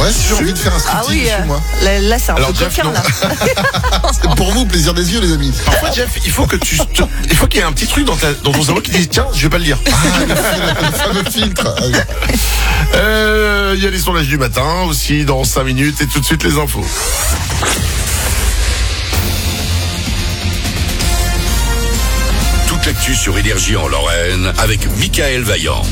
Ouais, si j'ai envie de faire un striptease chez moi. Là c'est un Alors, peu Jeff, coquin non. là. C'est pour vous, plaisir des yeux, les amis. Parfois, Jeff, il faut qu'il y ait un petit truc dans ton cerveau qui dise tiens, je vais pas le dire. Le fameux filtre. Il y a les sondages du matin aussi dans 5 minutes et tout de suite les infos. Toute l'actu sur Énergie en Lorraine avec Michael Vaillant.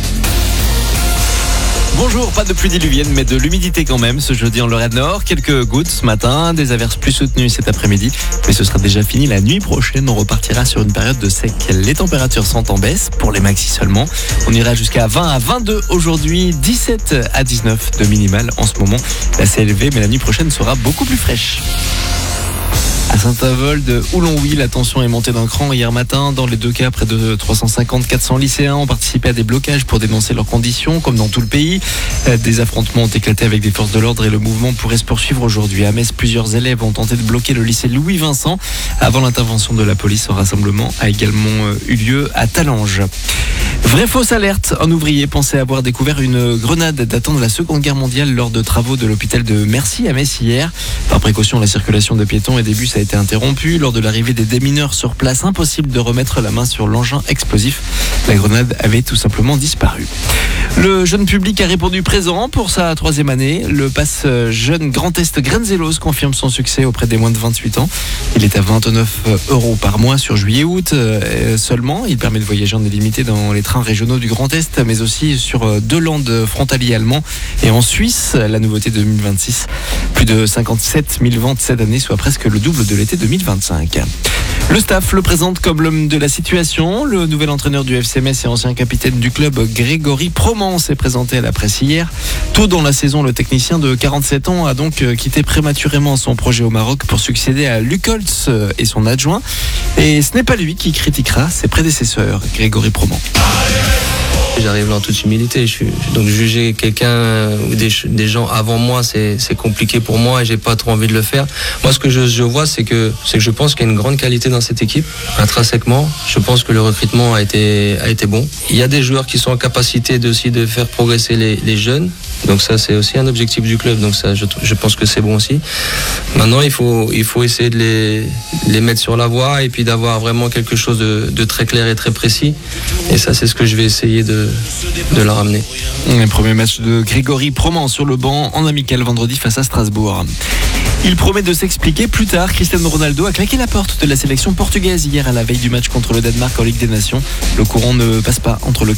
Bonjour, pas de pluie diluvienne, mais de l'humidité quand même ce jeudi en Lorraine Nord. Quelques gouttes ce matin, des averses plus soutenues cet après-midi, mais ce sera déjà fini la nuit prochaine. On repartira sur une période de sec. Les températures sont en baisse, pour les maxis seulement. On ira jusqu'à 20 à 22 aujourd'hui, 17 à 19 de minimal en ce moment. C'est assez élevé, mais la nuit prochaine sera beaucoup plus fraîche. À Saint-Avold, Oulonville, la tension est montée d'un cran hier matin. Dans les deux cas, près de 350-400 lycéens ont participé à des blocages pour dénoncer leurs conditions, comme dans tout le pays. Des affrontements ont éclaté avec des forces de l'ordre et le mouvement pourrait se poursuivre aujourd'hui. À Metz, plusieurs élèves ont tenté de bloquer le lycée Louis-Vincent. Avant l'intervention de la police, un rassemblement a également eu lieu à Talange. Vraie fausse alerte, un ouvrier pensait avoir découvert une grenade datant de la Seconde Guerre mondiale lors de travaux de l'hôpital de Mercy à Metz hier. Par précaution, la circulation de piétons et des bus a été interrompue. Lors de l'arrivée des démineurs sur place, impossible de remettre la main sur l'engin explosif. La grenade avait tout simplement disparu. Le jeune public a répondu présent pour sa 3e année. Le pass jeune Grand Est Grenzelos confirme son succès auprès des moins de 28 ans. Il est à 29 € par mois sur juillet-août seulement. Il permet de voyager en illimité dans les trains régionaux du Grand Est, mais aussi sur 2 landes frontaliers allemands. Et en Suisse, la nouveauté 2026, plus de 57 000 ventes cette année, soit presque le double de l'été 2025. Le staff le présente comme l'homme de la situation. Le nouvel entraîneur du FC Metz et ancien capitaine du club, Grégory Proman, s'est présenté à la presse hier. Tôt dans la saison, le technicien de 47 ans a donc quitté prématurément son projet au Maroc pour succéder à Luc Holtz et son adjoint. Et ce n'est pas lui qui critiquera ses prédécesseurs, Grégory Proman. J'arrive là en toute humilité. Donc juger quelqu'un ou des gens avant moi, c'est compliqué pour moi et j'ai pas trop envie de le faire. Moi, ce que je vois, c'est que je pense qu'il y a une grande qualité dans cette équipe. Intrinsèquement, je pense que le recrutement a été bon. Il y a des joueurs qui sont en capacité de faire progresser les jeunes. Donc ça, c'est aussi un objectif du club. Donc ça, je pense que c'est bon aussi. Maintenant, il faut essayer de les mettre sur la voie et puis d'avoir vraiment quelque chose de très clair et très précis. Et ça, c'est ce que je vais essayer de la ramener. Le premier match de Grégory Proman sur le banc en amical vendredi face à Strasbourg. Il promet de s'expliquer plus tard. Cristiano Ronaldo a claqué la porte de la sélection portugaise hier à la veille du match contre le Danemark en Ligue des Nations. Le courant ne passe pas entre le